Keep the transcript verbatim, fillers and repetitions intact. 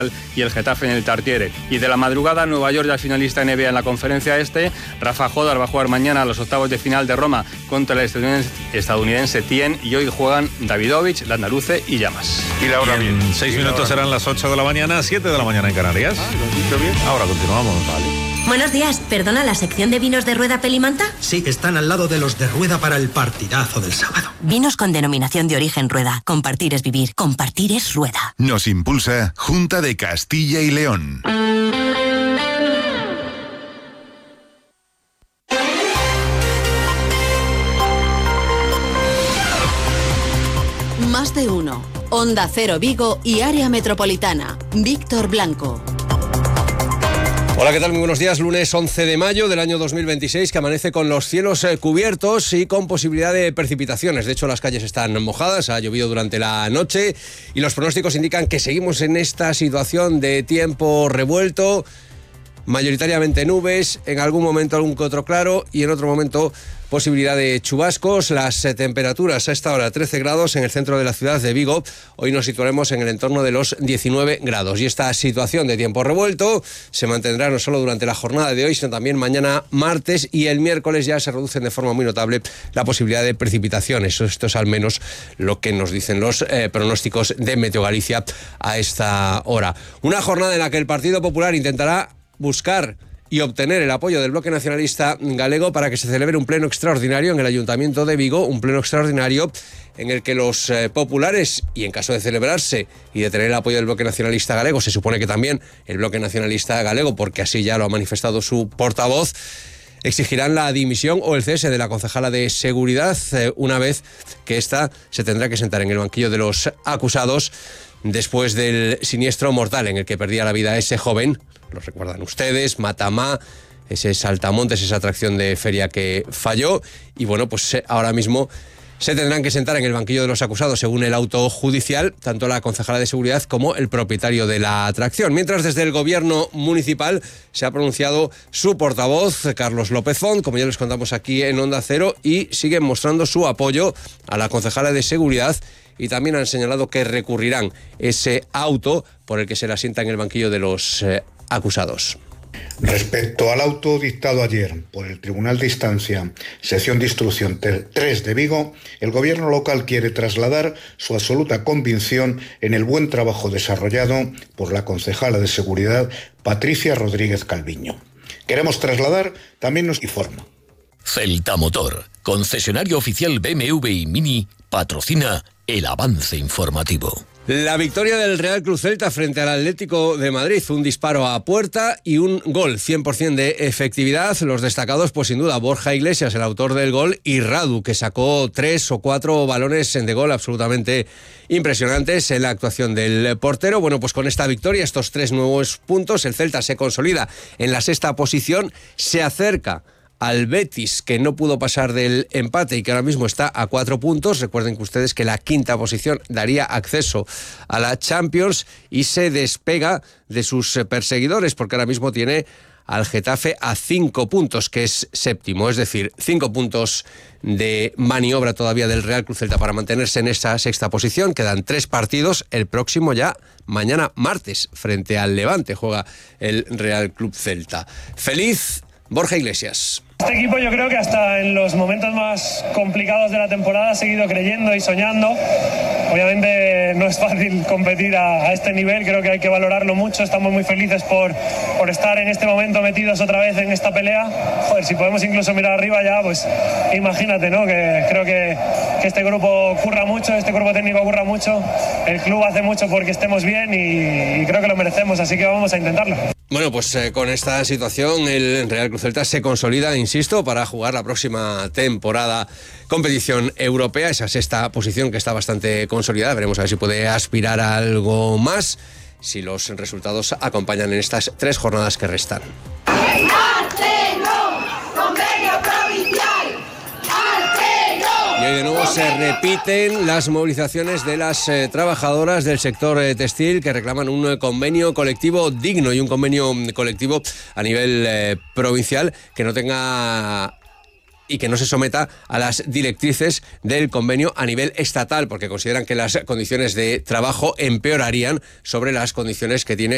y el Getafe en el Tartiere. Y de la madrugada, Nueva York ya finalista N B A en la conferencia este. Rafa Jodar va a jugar mañana a los octavos de final de Roma contra el estadounidense, estadounidense Tien, y hoy juegan Davidovich, Landaluce y Llamas. Y Laura bien. En seis minutos serán las ocho de la mañana, siete de la mañana en Canarias. Ah, ¿lo has dicho bien? Ahora continuamos. Vale. Buenos días, ¿perdona la sección de vinos de Rueda Pelimanta? Sí, están al lado de los de Rueda para el partidazo del sábado. Vinos con denominación de origen Rueda. Compartir es vivir, compartir es Rueda. Nos impulsa Junta de Castilla y León. Más de uno. Onda Cero Vigo y área metropolitana. Víctor Blanco. Hola, ¿qué tal? Muy buenos días. Lunes once de mayo del año dos mil veintiséis, que amanece con los cielos eh, cubiertos y con posibilidad de precipitaciones. De hecho, las calles están mojadas, ha llovido durante la noche y los pronósticos indican que seguimos en esta situación de tiempo revuelto, mayoritariamente nubes, en algún momento algún que otro claro y en otro momento posibilidad de chubascos. Las eh, temperaturas a esta hora trece grados en el centro de la ciudad de Vigo. Hoy nos situaremos en el entorno de los diecinueve grados. Y esta situación de tiempo revuelto se mantendrá no solo durante la jornada de hoy, sino también mañana martes y el miércoles. Ya se reducen de forma muy notable la posibilidad de precipitaciones. Esto es al menos lo que nos dicen los eh, pronósticos de Meteo Galicia a esta hora. Una jornada en la que el Partido Popular intentará buscar y obtener el apoyo del Bloque Nacionalista Galego para que se celebre un pleno extraordinario en el Ayuntamiento de Vigo, un pleno extraordinario en el que los eh, populares, y en caso de celebrarse y de tener el apoyo del Bloque Nacionalista Galego, se supone que también el Bloque Nacionalista Galego, porque así ya lo ha manifestado su portavoz, exigirán la dimisión o el cese de la concejala de Seguridad, eh, una vez que ésta se tendrá que sentar en el banquillo de los acusados después del siniestro mortal en el que perdía la vida ese joven. Lo recuerdan ustedes, Matamá, ese saltamontes, esa atracción de feria que falló. Y bueno, pues ahora mismo se tendrán que sentar en el banquillo de los acusados, según el auto judicial, tanto la concejala de Seguridad como el propietario de la atracción. Mientras, desde el gobierno municipal se ha pronunciado su portavoz, Carlos López Font, como ya les contamos aquí en Onda Cero, y siguen mostrando su apoyo a la concejala de Seguridad. Y también han señalado que recurrirán ese auto por el que se le asienta en el banquillo de los eh, acusados. Respecto al auto dictado ayer por el Tribunal de Instancia, sección de instrucción tres de Vigo, el gobierno local quiere trasladar su absoluta convicción en el buen trabajo desarrollado por la concejala de Seguridad, Patricia Rodríguez Calviño. Queremos trasladar también nos informa. Celta Motor, concesionario oficial B M W y Mini, patrocina el avance informativo. La victoria del Real Club Celta frente al Atlético de Madrid, un disparo a puerta y un gol, cien por ciento de efectividad. Los destacados, pues sin duda, Borja Iglesias, el autor del gol, y Radu, que sacó tres o cuatro balones de gol absolutamente impresionantes en la actuación del portero. Bueno, pues con esta victoria, estos tres nuevos puntos, el Celta se consolida en la sexta posición, se acerca al Betis, que no pudo pasar del empate y que ahora mismo está a cuatro puntos. Recuerden que ustedes que la quinta posición daría acceso a la Champions, y se despega de sus perseguidores porque ahora mismo tiene al Getafe a cinco puntos, que es séptimo, es decir, cinco puntos de maniobra todavía del Real Club Celta para mantenerse en esa sexta posición. Quedan tres partidos, el próximo ya mañana martes frente al Levante juega el Real Club Celta. Feliz Borja Iglesias. Este equipo, yo creo que hasta en los momentos más complicados de la temporada ha seguido creyendo y soñando. Obviamente no es fácil competir a, a este nivel, creo que hay que valorarlo mucho. Estamos muy felices por, por estar en este momento metidos otra vez en esta pelea. Joder, si podemos incluso mirar arriba ya, pues imagínate, ¿no? Que creo que, que este grupo curra mucho, este grupo técnico curra mucho, el club hace mucho porque estemos bien y, y creo que lo merecemos, así que vamos a intentarlo. Bueno, pues eh, con esta situación el Real Club Celta se consolida, insisto, para jugar la próxima temporada competición europea, esa sexta posición que está bastante consolidada. Veremos a ver si puede aspirar a algo más, si los resultados acompañan en estas tres jornadas que restan. Y hoy de nuevo se repiten las movilizaciones de las eh, trabajadoras del sector eh, textil, que reclaman un eh, convenio colectivo digno y un convenio colectivo a nivel eh, provincial que no tenga y que no se someta a las directrices del convenio a nivel estatal, porque consideran que las condiciones de trabajo empeorarían sobre las condiciones que tiene